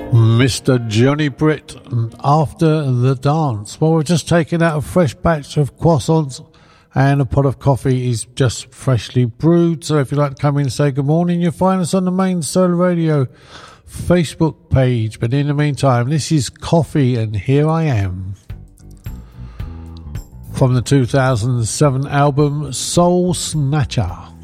Mr. Johnny Britt, After the Dance. Well, we're just taking out a fresh batch of croissants and a pot of coffee is just freshly brewed. So if you'd like to come in and say good morning, you'll find us on the main Solar Radio Facebook page. But in the meantime, this is Coffee and Here I Am from the 2007 album Soul Snatcher.